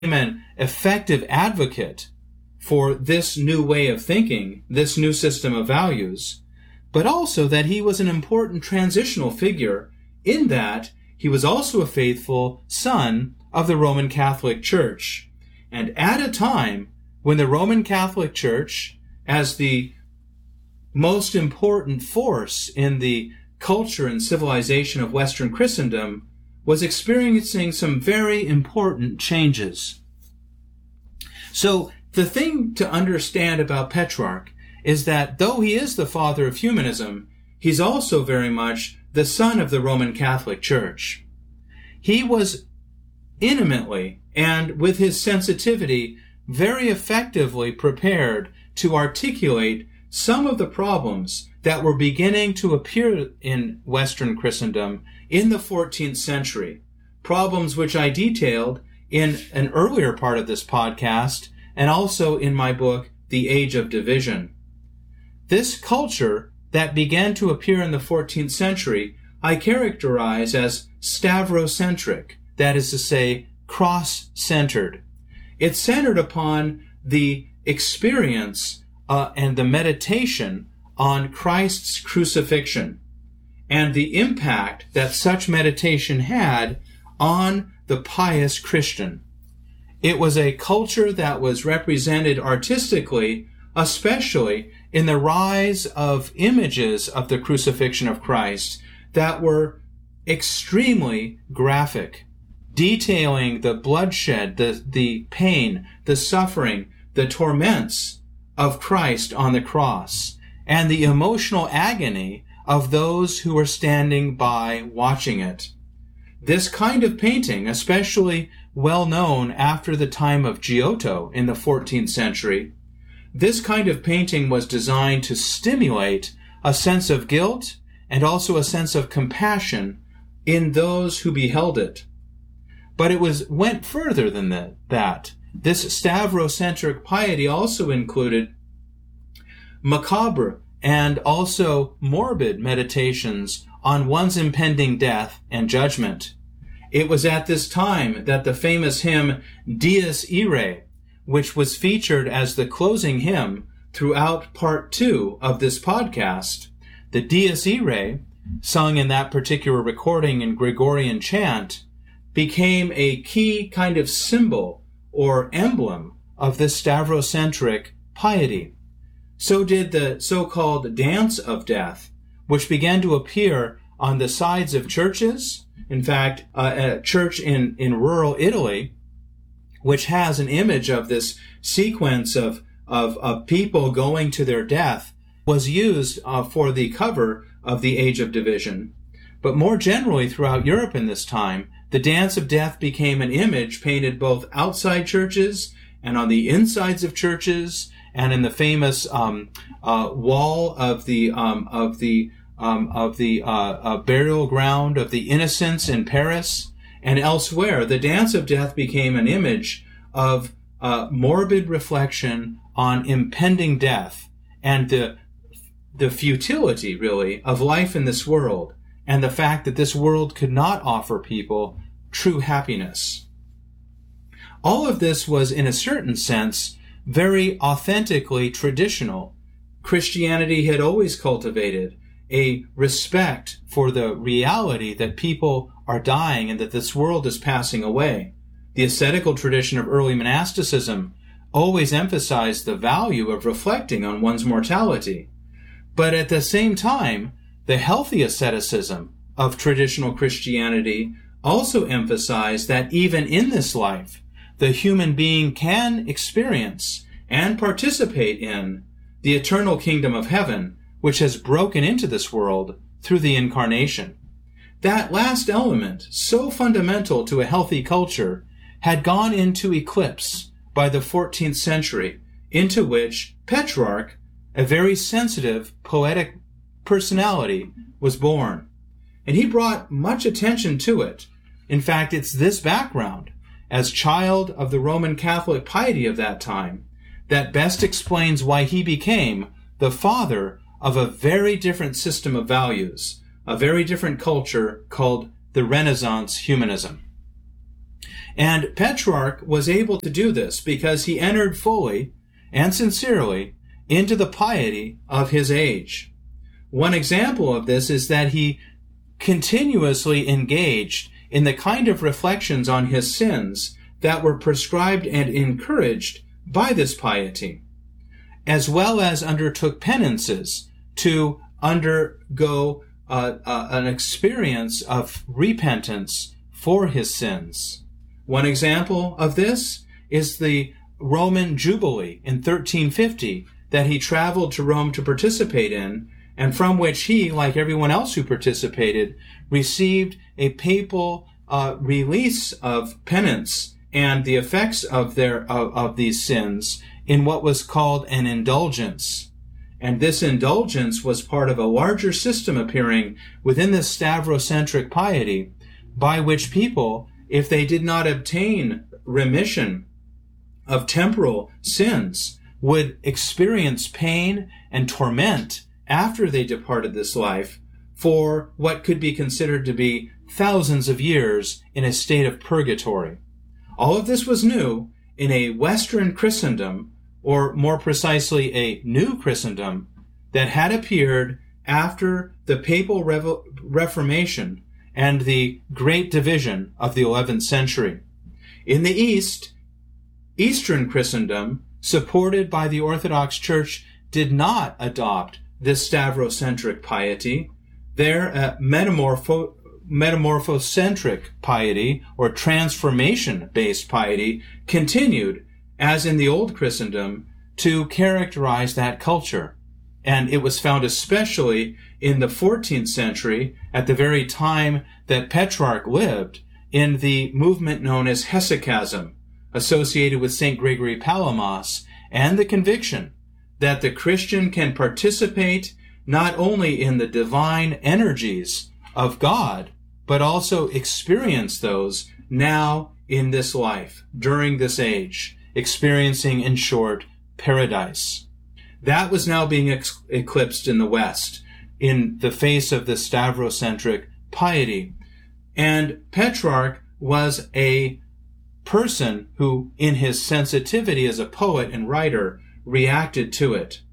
an effective advocate for this new way of thinking, this new system of values, but also that he was an important transitional figure in that he was also a faithful son of the Roman Catholic Church. And at a time when the Roman Catholic Church, as the most important force in the culture and civilization of Western Christendom, was experiencing some very important changes. So the thing to understand about Petrarch is that though he is the father of humanism, he's also very much the son of the Roman Catholic Church. He was intimately and with his sensitivity very effectively prepared to articulate some of the problems that were beginning to appear in Western Christendom in the 14th century, problems which I detailed in an earlier part of this podcast and also in my book, The Age of Division. This culture that began to appear in the 14th century I characterize as stavrocentric, that is to say, cross-centered. It's centered upon the experience and the meditation on Christ's crucifixion and the impact that such meditation had on the pious Christian. It was a culture that was represented artistically, especially in the rise of images of the crucifixion of Christ that were extremely graphic, detailing the bloodshed, the pain, the suffering, the torments of Christ on the cross, and the emotional agony of those who were standing by watching it. This kind of painting, especially well known after the time of Giotto in the 14th century, this kind of painting was designed to stimulate a sense of guilt and also a sense of compassion in those who beheld it. But it went further than that. This stavrocentric piety also included macabre and also morbid meditations on one's impending death and judgment. It was at this time that the famous hymn Dies Irae, which was featured as the closing hymn throughout part 2 of this podcast, the Dies Irae, sung in that particular recording in Gregorian chant, became a key kind of symbol or emblem of this stavrocentric piety. So did the so-called Dance of Death, which began to appear on the sides of churches. In fact, a church in rural Italy, which has an image of this sequence of people going to their death, was used for the cover of The Age of Division. But more generally throughout Europe in this time, the Dance of Death became an image painted both outside churches and on the insides of churches, and in the famous wall of the burial ground of the Innocents in Paris and elsewhere. The Dance of Death became an image of morbid reflection on impending death and the futility, really, of life in this world, and the fact that this world could not offer people true happiness. All of this was, in a certain sense, very authentically traditional. Christianity had always cultivated a respect for the reality that people are dying and that this world is passing away. The ascetical tradition of early monasticism always emphasized the value of reflecting on one's mortality. But at the same time, the healthy asceticism of traditional Christianity also emphasized that even in this life, the human being can experience and participate in the eternal kingdom of heaven, which has broken into this world through the incarnation. That last element, so fundamental to a healthy culture, had gone into eclipse by the 14th century, into which Petrarch, a very sensitive, poetic personality, was born. And he brought much attention to it. In fact, it's this background, as child of the Roman Catholic piety of that time, that best explains why he became the father of a very different system of values, a very different culture called the Renaissance humanism. And Petrarch was able to do this because he entered fully and sincerely into the piety of his age. One example of this is that he continuously engaged in the kind of reflections on his sins that were prescribed and encouraged by this piety, as well as undertook penances to undergo an experience of repentance for his sins. One example of this is the Roman Jubilee in 1350 that he traveled to Rome to participate in, and from which he, like everyone else who participated, received a papal release of penance and the effects of these sins in what was called an indulgence. And this indulgence was part of a larger system appearing within this Stavrocentric piety, by which people, if they did not obtain remission of temporal sins, would experience pain and torment after they departed this life for what could be considered to be thousands of years in a state of purgatory. All of this was new in a Western Christendom, or more precisely a new Christendom, that had appeared after the Papal Reformation and the Great Division of the 11th century. In the East, Eastern Christendom, supported by the Orthodox Church, did not adopt this Stavrocentric piety. Their metamorphocentric piety, or transformation-based piety, continued, as in the Old Christendom, to characterize that culture. And it was found especially in the 14th century, at the very time that Petrarch lived, in the movement known as Hesychasm, associated with St. Gregory Palamas, and the conviction that the Christian can participate not only in the divine energies of God, but also experience those now in this life, during this age, experiencing, in short, paradise. That was now being eclipsed in the West in the face of the Stavrocentric piety. And Petrarch was a person who, in his sensitivity as a poet and writer, reacted to it.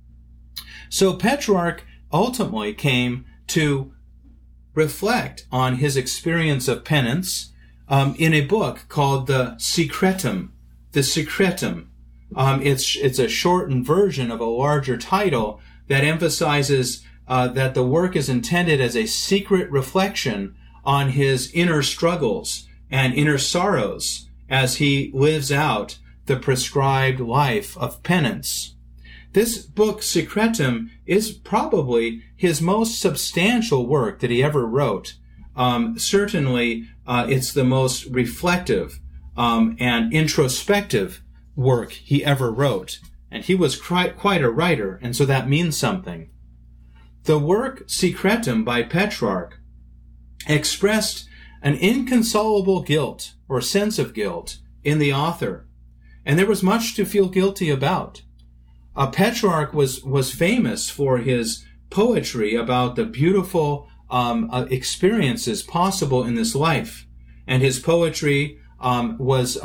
So Petrarch ultimately came to reflect on his experience of penance in a book called the Secretum. The Secretum. It's a shortened version of a larger title that emphasizes that the work is intended as a secret reflection on his inner struggles and inner sorrows as he lives out the prescribed life of penance. This book, Secretum, is probably his most substantial work that he ever wrote. Certainly, it's the most reflective and introspective work he ever wrote. And he was quite a writer, and so that means something. The work Secretum by Petrarch expressed an inconsolable guilt or sense of guilt in the author, and there was much to feel guilty about. Petrarch was famous for his poetry about the beautiful experiences possible in this life, and his poetry was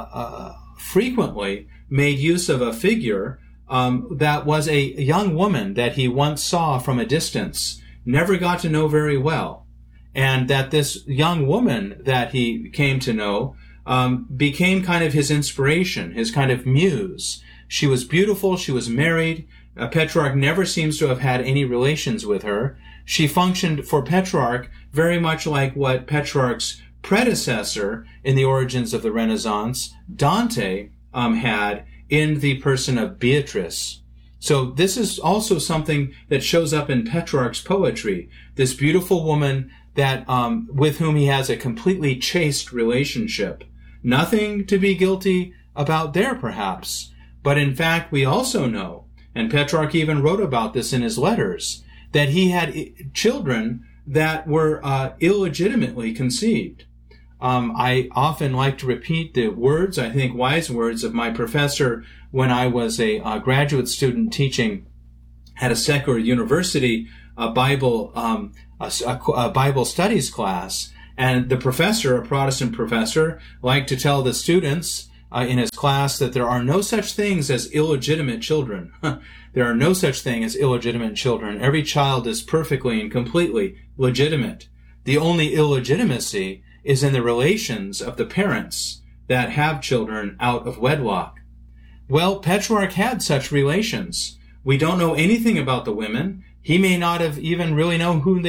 frequently made use of a figure that was a young woman that he once saw from a distance, never got to know very well, and that this young woman that he came to know became kind of his inspiration, his kind of muse. She was beautiful, she was married. Petrarch never seems to have had any relations with her. She functioned for Petrarch very much like what Petrarch's predecessor in the origins of the Renaissance, Dante, had in the person of Beatrice. So this is also something that shows up in Petrarch's poetry. This beautiful woman that with whom he has a completely chaste relationship. Nothing to be guilty about there, perhaps. But in fact, we also know, and Petrarch even wrote about this in his letters, that he had children that were illegitimately conceived. I often like to repeat the words, I think wise words, of my professor when I was a graduate student teaching at a secular university, a Bible studies class. And the professor, a Protestant professor, liked to tell the students in his class that there are no such things as illegitimate children. There are no such thing as illegitimate children. Every child is perfectly and completely legitimate. The only illegitimacy is in the relations of the parents that have children out of wedlock. Well, Petrarch had such relations. We don't know anything about the women. He may not have even really known who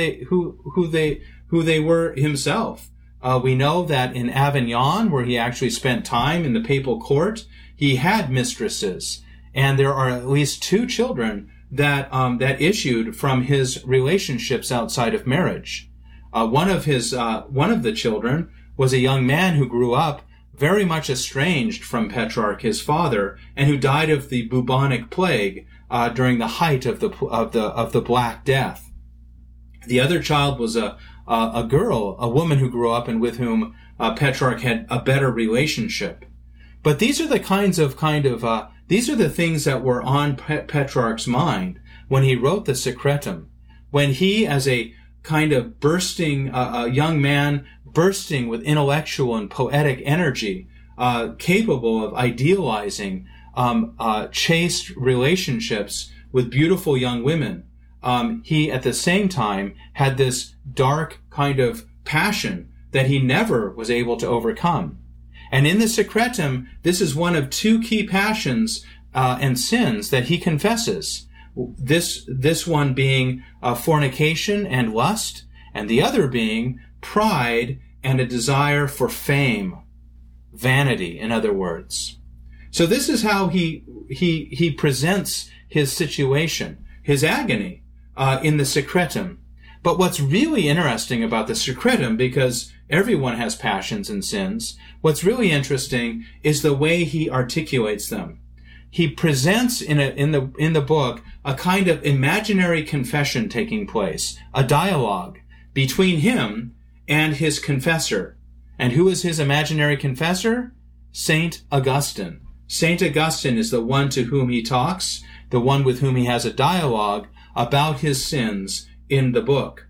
they were himself. We know that in Avignon, where he actually spent time in the papal court, he had mistresses, and there are at least 2 children that issued from his relationships outside of marriage. One of the children was a young man who grew up very much estranged from Petrarch, his father, and who died of the bubonic plague during the height of the Black Death. The other child was a girl, a woman who grew up and with whom Petrarch had a better relationship. But these are the these are the things that were on Petrarch's mind when he wrote the Secretum, when he, as a kind of a young man bursting with intellectual and poetic energy, capable of idealizing chaste relationships with beautiful young women, he at the same time had this dark kind of passion that he never was able to overcome. And in the Secretum, this is one of 2 key passions and sins that he confesses. This one being fornication and lust, and the other being pride and a desire for fame, vanity, in other words. So this is how he presents his situation, his agony, in the Secretum. But what's really interesting about the Secretum, because everyone has passions and sins, what's really interesting is the way he articulates them. He presents in the book a kind of imaginary confession taking place, a dialogue between him and his confessor. And who is his imaginary confessor? Saint Augustine. Saint Augustine is the one to whom he talks, the one with whom he has a dialogue about his sins in the book.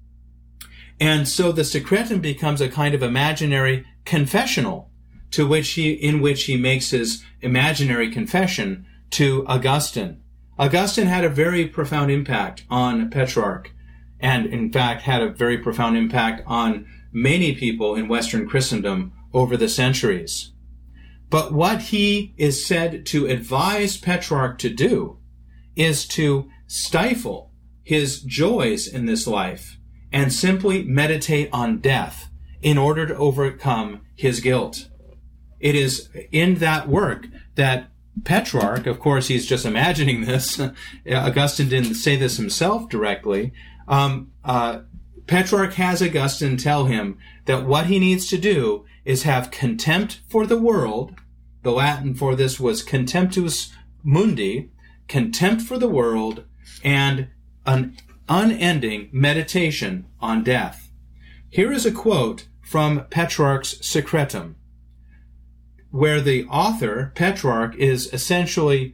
And so the Secretum becomes a kind of imaginary confessional in which he makes his imaginary confession to Augustine. Augustine had a very profound impact on Petrarch, and in fact had a very profound impact on many people in Western Christendom over the centuries. But what he is said to advise Petrarch to do is to stifle his joys in this life and simply meditate on death in order to overcome his guilt. It is in that work that Petrarch, of course he's just imagining this, Augustine didn't say this himself directly, Petrarch has Augustine tell him that what he needs to do is have contempt for the world. The Latin for this was contemptus mundi, contempt for the world, and an unending meditation on death. Here is a quote from Petrarch's Secretum, where the author, Petrarch, is essentially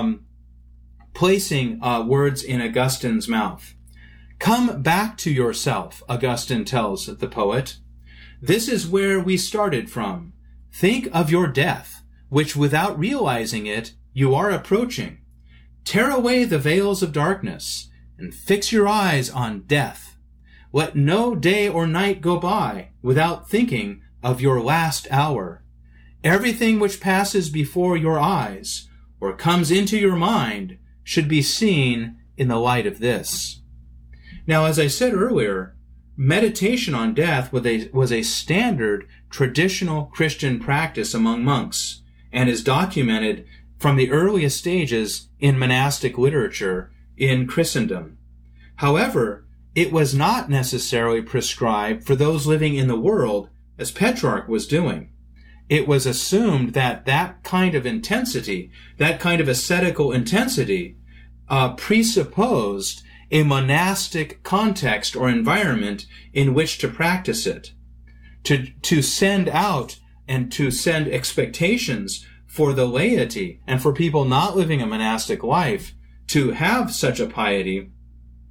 placing words in Augustine's mouth. Come back to yourself, Augustine tells the poet. This is where we started from. Think of your death, which without realizing it, you are approaching. Tear away the veils of darkness and fix your eyes on death. Let no day or night go by without thinking of your last hour. Everything which passes before your eyes or comes into your mind should be seen in the light of this. Now, as I said earlier, meditation on death was a standard traditional Christian practice among monks and is documented from the earliest stages in monastic literature in Christendom. However, it was not necessarily prescribed for those living in the world as Petrarch was doing. It was assumed that that kind of intensity, that kind of ascetical intensity, presupposed a monastic context or environment in which to practice it. To send out and to send expectations for the laity and for people not living a monastic life to have such a piety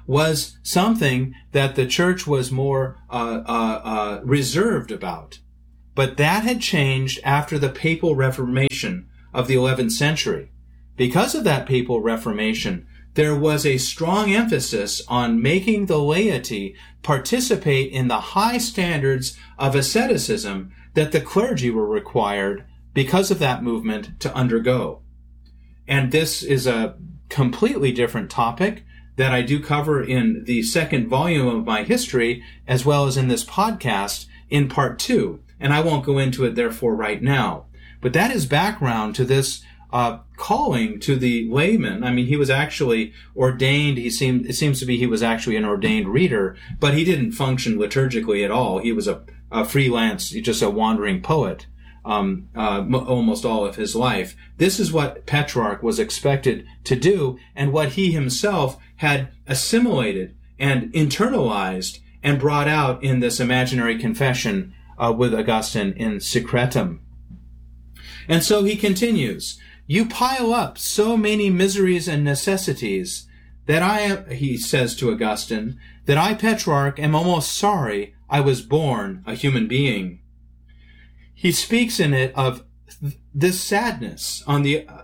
was something that the church was more reserved about. But that had changed after the papal Reformation of the 11th century. Because of that papal Reformation, there was a strong emphasis on making the laity participate in the high standards of asceticism that the clergy were required because of that movement to undergo. And this is a completely different topic that I do cover in the second volume of my history, as well as in this podcast in part 2. And I won't go into it, therefore, right now. But that is background to this calling to the layman. I mean, he was actually ordained. It seems to be he was actually an ordained reader, but he didn't function liturgically at all. He was a freelance, just a wandering poet, almost all of his life. This is what Petrarch was expected to do, and what he himself had assimilated and internalized and brought out in this imaginary confession with Augustine in Secretum. And so he continues, "You pile up so many miseries and necessities that he says to Augustine, that I, Petrarch, am almost sorry I was born a human being." He speaks in it of this sadness on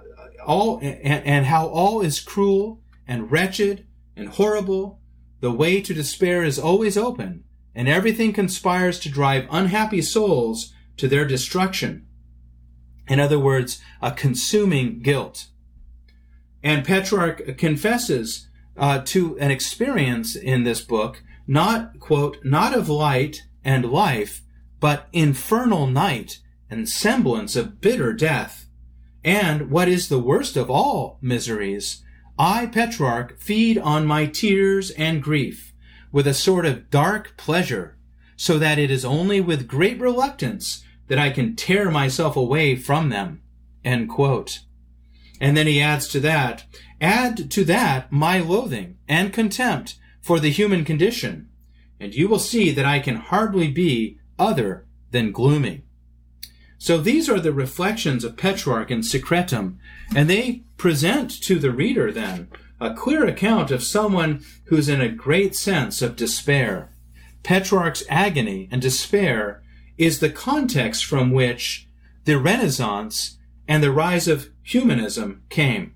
and how all is cruel and wretched and horrible. The way to despair is always open, and everything conspires to drive unhappy souls to their destruction. In other words, a consuming guilt. And Petrarch confesses to an experience in this book, not, quote, "not of light and life, but infernal night and semblance of bitter death. And what is the worst of all miseries, I, Petrarch, feed on my tears and grief with a sort of dark pleasure, so that it is only with great reluctance that I can tear myself away from them." End quote. And then he adds to that, "Add to that my loathing and contempt for the human condition, and you will see that I can hardly be other than gloomy." So these are the reflections of Petrarch in Secretum, and they present to the reader then a clear account of someone who's in a great sense of despair. Petrarch's agony and despair is the context from which the Renaissance and the rise of humanism came.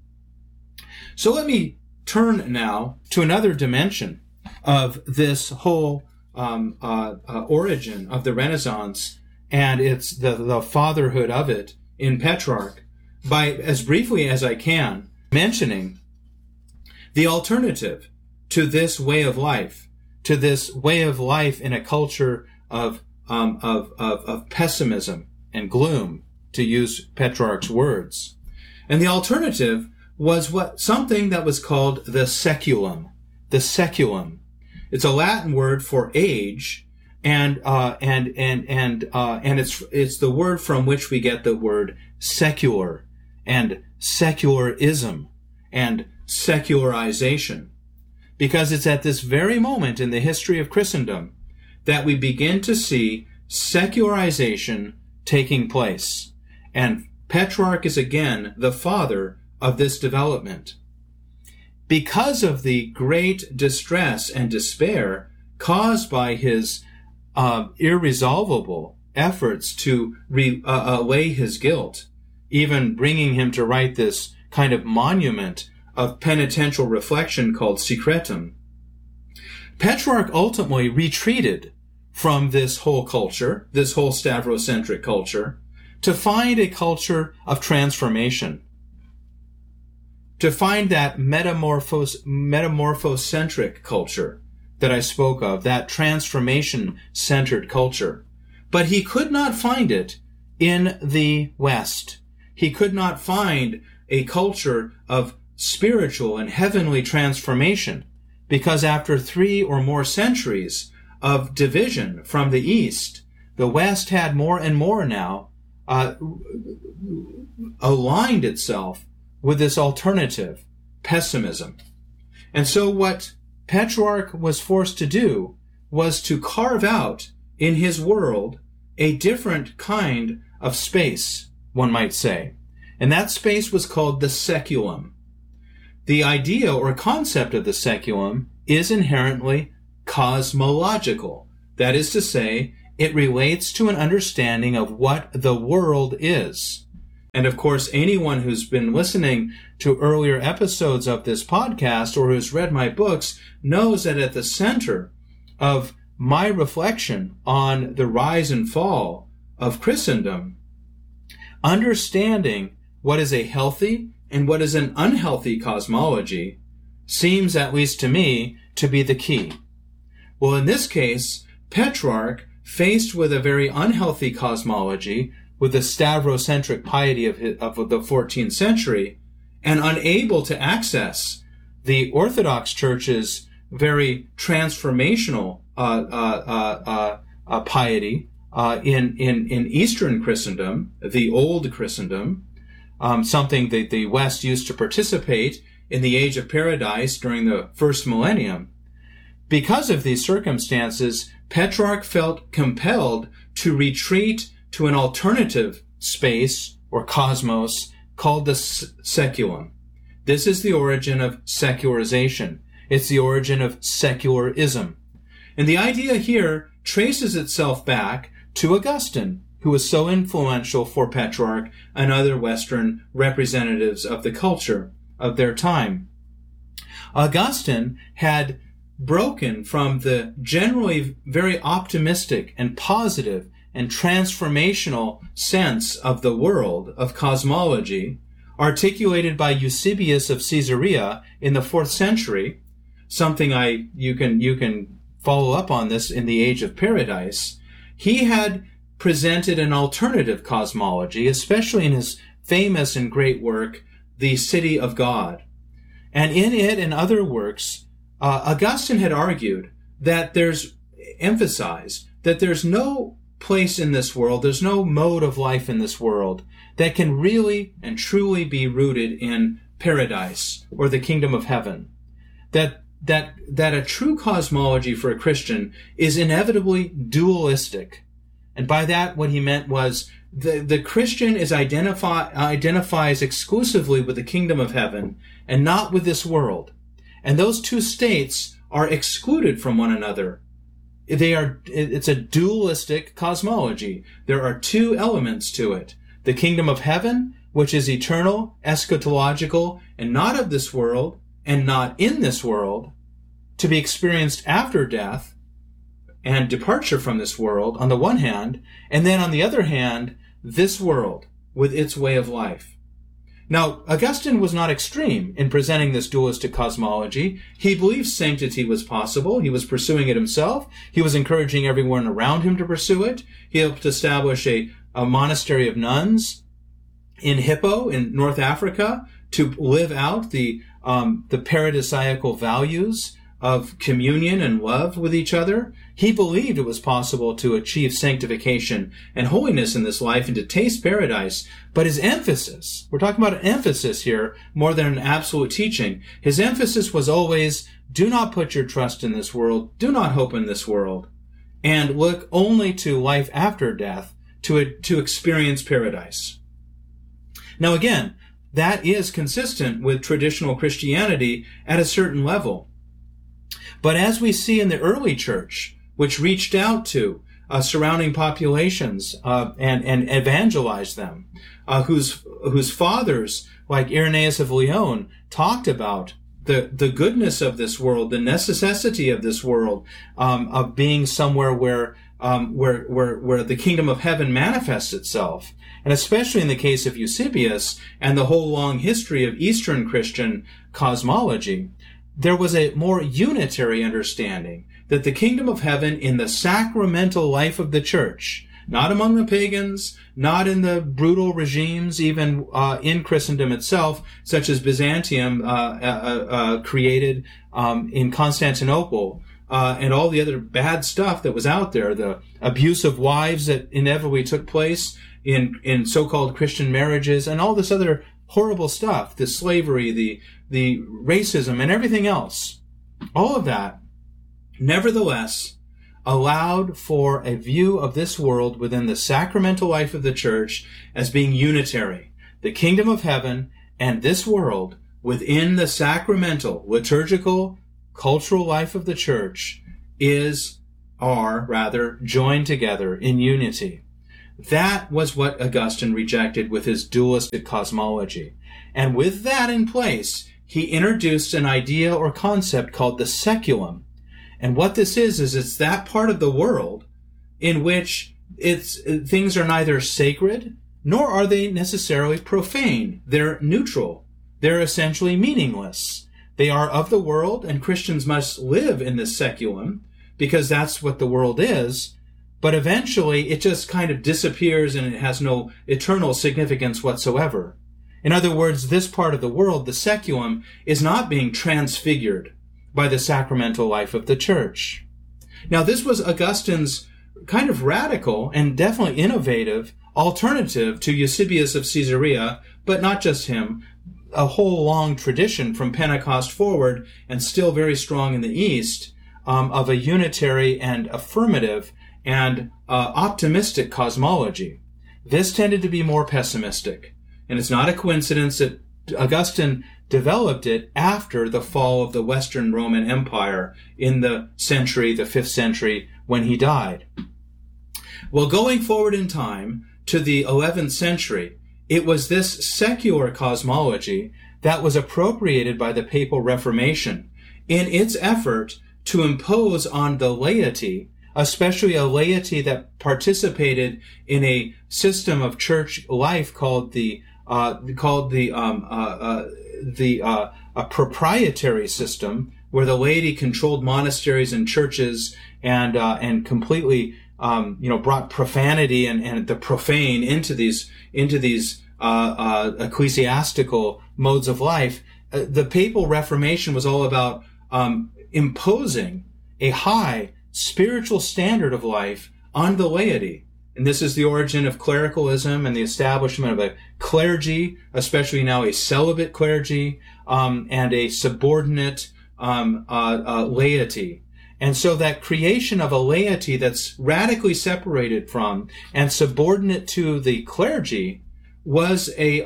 So let me turn now to another dimension of this whole origin of the Renaissance, and it's the fatherhood of it in Petrarch, by, as briefly as I can, mentioning the alternative to this way of life, in a culture of pessimism and gloom, to use Petrarch's words. And the alternative was something that was called the saeculum. The saeculum. It's a Latin word for age, and it's the word from which we get the word secular and secularism and secularization. Because it's at this very moment in the history of Christendom that we begin to see secularization taking place. And Petrarch is again the father of this development. Because of the great distress and despair caused by his irresolvable efforts to allay his guilt, even bringing him to write this kind of monument of penitential reflection called Secretum, Petrarch ultimately retreated from this whole culture, this whole Stavrocentric culture, to find a culture of transformation, to find that metamorphocentric culture that I spoke of, that transformation-centered culture. But he could not find it in the West. He could not find a culture of spiritual and heavenly transformation, because after 3 or more centuries of division from the East, the West had more and more now aligned itself with this alternative, pessimism. And so what Petrarch was forced to do was to carve out in his world a different kind of space, one might say. And that space was called the saeculum. The idea or concept of the saeculum is inherently cosmological. That is to say, it relates to an understanding of what the world is. And of course, anyone who's been listening to earlier episodes of this podcast or who's read my books knows that at the center of my reflection on the rise and fall of Christendom, understanding what is a healthy and what is an unhealthy cosmology seems, at least to me, to be the key. Well, in this case, Petrarch, faced with a very unhealthy cosmology, with the Stavrocentric piety of the 14th century, and unable to access the Orthodox Church's very transformational piety in Eastern Christendom, the Old Christendom, something that the West used to participate in the Age of Paradise during the first millennium. Because of these circumstances, Petrarch felt compelled to retreat to an alternative space or cosmos called the saeculum. This is the origin of secularization. It's the origin of secularism. And the idea here traces itself back to Augustine, who was so influential for Petrarch and other Western representatives of the culture of their time. Augustine had broken from the generally very optimistic and positive and transformational sense of the world, of cosmology, articulated by Eusebius of Caesarea in the 4th century, something you can follow up on this in the Age of Paradise. He had presented an alternative cosmology, especially in his famous and great work, The City of God. And in it and other works, Augustine had argued that there's no place in this world, there's no mode of life in this world that can really and truly be rooted in paradise or the kingdom of heaven. That a true cosmology for a Christian is inevitably dualistic. And by that, what he meant was the Christian identifies exclusively with the kingdom of heaven and not with this world. And those two states are excluded from one another. It's a dualistic cosmology. There are two elements to it. The kingdom of heaven, which is eternal, eschatological, and not of this world, and not in this world, to be experienced after death and departure from this world on the one hand, and then on the other hand, this world with its way of life. Now, Augustine was not extreme in presenting this dualistic cosmology. He believed sanctity was possible. He was pursuing it himself. He was encouraging everyone around him to pursue it. He helped establish a monastery of nuns in Hippo in North Africa to live out the paradisiacal values of communion and love with each other. He believed it was possible to achieve sanctification and holiness in this life and to taste paradise. But his emphasis, we're talking about an emphasis here more than an absolute teaching. His emphasis was always, do not put your trust in this world, do not hope in this world, and look only to life after death to experience paradise. Now again, that is consistent with traditional Christianity at a certain level. But as we see in the early church, which reached out to surrounding populations and evangelized them, whose fathers, like Irenaeus of Lyon, talked about the goodness of this world, the necessity of this world, of being somewhere where the kingdom of heaven manifests itself. And especially in the case of Eusebius and the whole long history of Eastern Christian cosmology, there was a more unitary understanding that the kingdom of heaven in the sacramental life of the church, not among the pagans, not in the brutal regimes, even in Christendom itself, such as Byzantium created in Constantinople, and all the other bad stuff that was out there, the abuse of wives that inevitably took place in so-called Christian marriages, and all this other horrible stuff, the slavery, the racism, and everything else. All of that, nevertheless, allowed for a view of this world within the sacramental life of the church as being unitary. The kingdom of heaven and this world within the sacramental, liturgical cultural life of the church are rather joined together in unity. That was what Augustine rejected with his dualistic cosmology. And with that in place, he introduced an idea or concept called the saeculum. And what this is it's that part of the world in which things are neither sacred nor are they necessarily profane. They're neutral. They're essentially meaningless. They are of the world, and Christians must live in this saeculum because that's what the world is. But eventually it just kind of disappears and it has no eternal significance whatsoever. In other words, this part of the world, the saeculum, is not being transfigured by the sacramental life of the church. Now, this was Augustine's kind of radical and definitely innovative alternative to Eusebius of Caesarea, but not just him, a whole long tradition from Pentecost forward and still very strong in the East of a unitary and affirmative and optimistic cosmology. This tended to be more pessimistic. And it's not a coincidence that Augustine developed it after the fall of the Western Roman Empire in the 5th century, when he died. Well, going forward in time to the 11th century, it was this secular cosmology that was appropriated by the Papal Reformation in its effort to impose on the laity, especially a laity that participated in a system of church life called a proprietary system, where the laity controlled monasteries and churches and completely brought profanity and the profane into these ecclesiastical modes of life. The Papal Reformation was all about imposing a high spiritual standard of life on the laity. And this is the origin of clericalism and the establishment of a clergy, especially now a celibate clergy, and a subordinate laity. And so that creation of a laity that's radically separated from and subordinate to the clergy was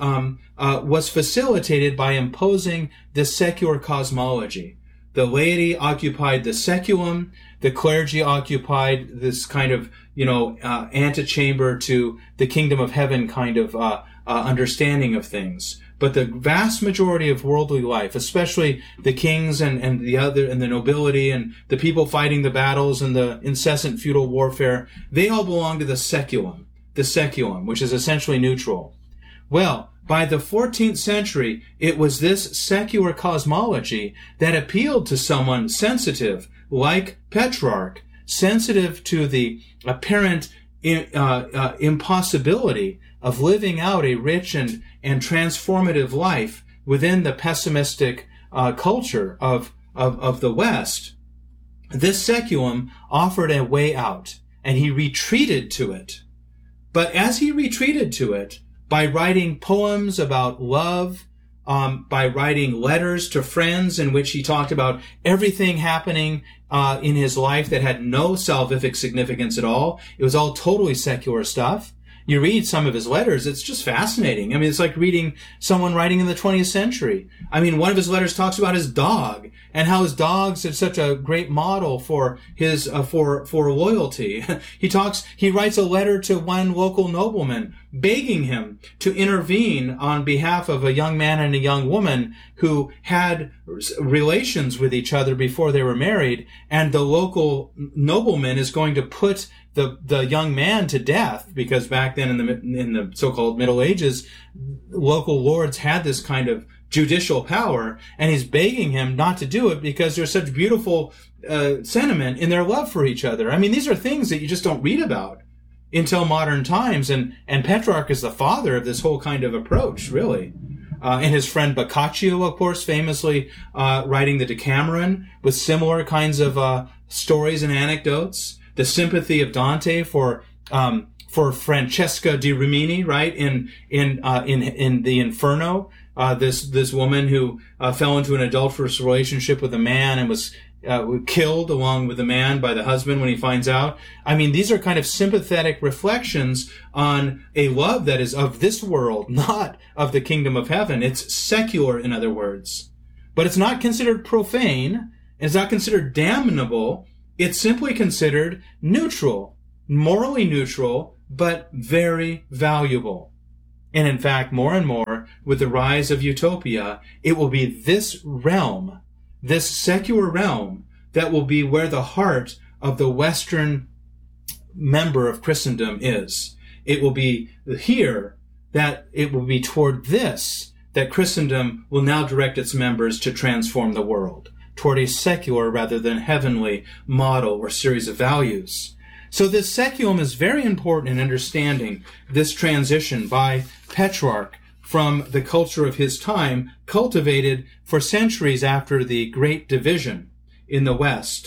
facilitated by imposing this secular cosmology. The laity occupied the saeculum. The clergy occupied this kind of, antechamber to the kingdom of heaven kind of understanding of things. But the vast majority of worldly life, especially the kings and the nobility and the people fighting the battles and the incessant feudal warfare, they all belong to the saeculum, which is essentially neutral. Well, by the 14th century, it was this secular cosmology that appealed to someone sensitive, like Petrarch, sensitive to the apparent impossibility of living out a rich and transformative life within the pessimistic culture of the West. This saeculum offered a way out, and he retreated to it. But as he retreated to it, by writing poems about love, by writing letters to friends in which he talked about everything happening in his life that had no salvific significance at all. It was all totally secular stuff. You read some of his letters, it's just fascinating. I mean, it's like reading someone writing in the 20th century. I mean, one of his letters talks about his dog and how his dog's such a great model for his, for loyalty. He writes a letter to one local nobleman begging him to intervene on behalf of a young man and a young woman who had relations with each other before they were married, and the local nobleman is going to put the young man to death, because back then in the so-called Middle Ages, local lords had this kind of judicial power, and he's begging him not to do it because there's such beautiful sentiment in their love for each other. I mean, these are things that you just don't read about until modern times, and Petrarch is the father of this whole kind of approach, really. And his friend Boccaccio, of course, famously writing the Decameron with similar kinds of stories and anecdotes. The sympathy of Dante for Francesca di Rimini, right, in the Inferno, this woman who fell into an adulterous relationship with a man and was killed along with the man by the husband when he finds out. I mean, these are kind of sympathetic reflections on a love that is of this world, not of the kingdom of heaven. It's secular, in other words. But it's not considered profane. It's not considered damnable. It's simply considered neutral, morally neutral, but very valuable. And in fact, more and more, with the rise of utopia, it will be this realm, this secular realm, that will be where the heart of the Western member of Christendom is. It will be here that it will be toward this that Christendom will now direct its members to transform the world, toward a secular rather than heavenly model or series of values. So this seculum is very important in understanding this transition by Petrarch from the culture of his time, cultivated for centuries after the Great Division in the West.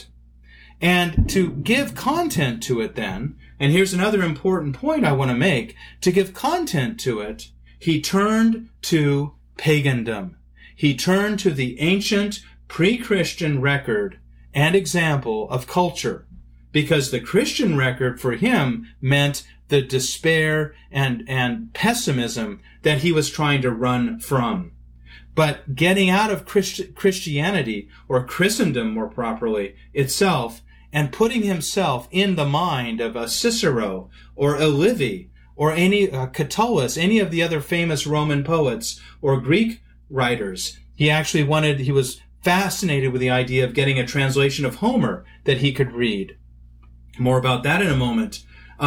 And to give content to it then, and here's another important point I want to make, to give content to it, he turned to pagandom. He turned to the ancient pre-Christian record and example of culture, because the Christian record for him meant the despair and pessimism that he was trying to run from. But getting out of Christianity, or Christendom more properly, itself, and putting himself in the mind of a Cicero or a Livy or any Catullus, any of the other famous Roman poets or Greek writers. He was fascinated with the idea of getting a translation of Homer that he could read. More about that in a moment.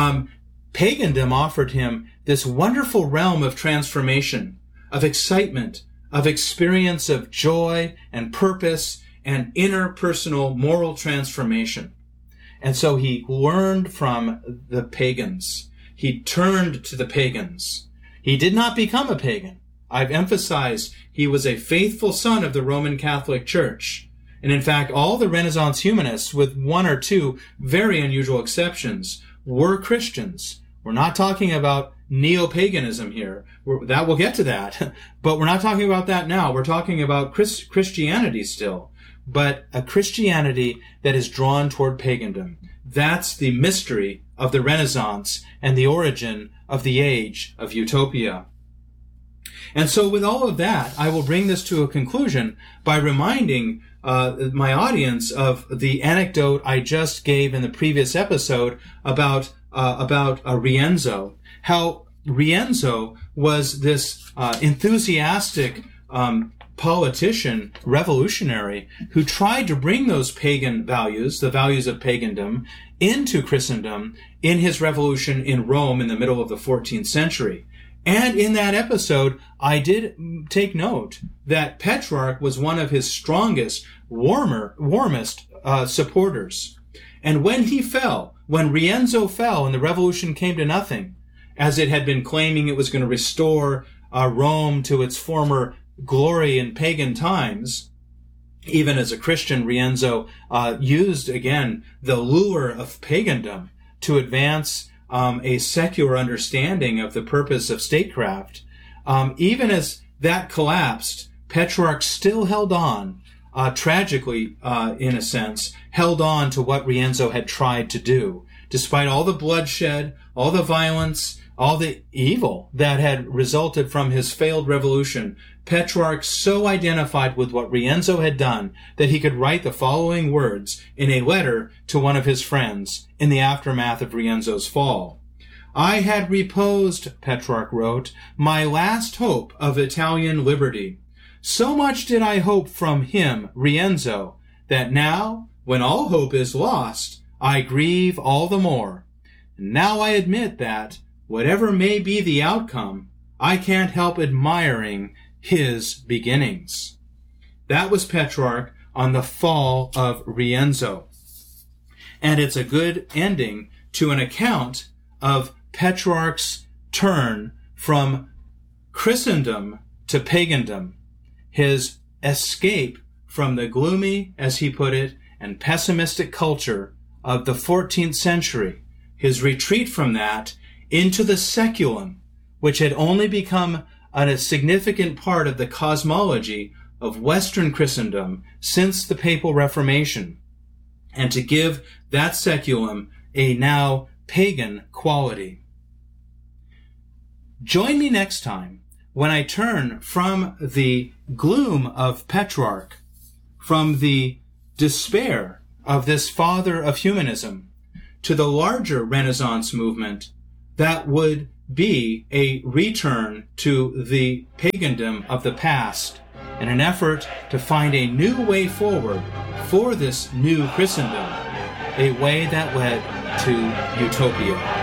Pagandom offered him this wonderful realm of transformation, of excitement, of experience of joy and purpose and interpersonal moral transformation. And so he learned from the pagans. He turned to the pagans. He did not become a pagan. I've emphasized he was a faithful son of the Roman Catholic Church. And in fact, all the Renaissance humanists, with one or two very unusual exceptions, were Christians. We're not talking about neo-paganism here. We'll get to that. But we're not talking about that now. We're talking about Christianity still. But a Christianity that is drawn toward pagandom. That's the mystery of the Renaissance and the origin of the age of utopia. And so with all of that, I will bring this to a conclusion by reminding my audience of the anecdote I just gave in the previous episode about Rienzo. How Rienzo was this enthusiastic politician, revolutionary, who tried to bring those pagan values, the values of pagandom, into Christendom in his revolution in Rome in the middle of the 14th century. And in that episode, I did take note that Petrarch was one of his strongest, warmest supporters. And when Rienzo fell and the revolution came to nothing, as it had been claiming it was going to restore Rome to its former glory in pagan times, even as a Christian, Rienzo used again the lure of pagandom to advance a secular understanding of the purpose of statecraft. Even as that collapsed, Petrarch still held on, tragically, in a sense, held on to what Rienzo had tried to do. Despite all the bloodshed, all the violence, all the evil that had resulted from his failed revolution, Petrarch so identified with what Rienzo had done that he could write the following words in a letter to one of his friends in the aftermath of Rienzo's fall. "I had reposed," Petrarch wrote, "my last hope of Italian liberty. So much did I hope from him, Rienzo, that now, when all hope is lost, I grieve all the more. Now I admit that, whatever may be the outcome, I can't help admiring his beginnings." That was Petrarch on the fall of Rienzo. And it's a good ending to an account of Petrarch's turn from Christendom to pagandom, his escape from the gloomy, as he put it, and pessimistic culture of the 14th century, his retreat from that into the seculum, which had only become a significant part of the cosmology of Western Christendom since the Papal Reformation, and to give that seculum a now pagan quality. Join me next time when I turn from the gloom of Petrarch, from the despair of this father of humanism to the larger Renaissance movement that would be a return to the pagandom of the past in an effort to find a new way forward for this new Christendom, a way that led to utopia.